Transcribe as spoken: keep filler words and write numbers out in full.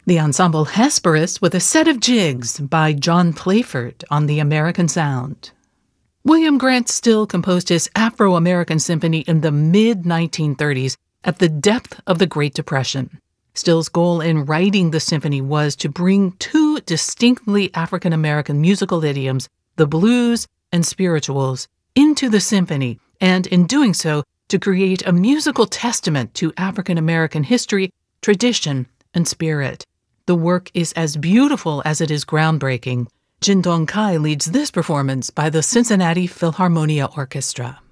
The ensemble Hesperus with a set of jigs by John Playford on the American Sound. William Grant Still composed his Afro-American Symphony in the mid nineteen thirties at the depth of the Great Depression. Still's goal in writing the symphony was to bring two distinctly African-American musical idioms, the blues and spirituals, into the symphony, and in doing so, to create a musical testament to African-American history, tradition, and spirit. The work is as beautiful as it is groundbreaking. Jin Dong Kai leads this performance by the Cincinnati Philharmonia Orchestra.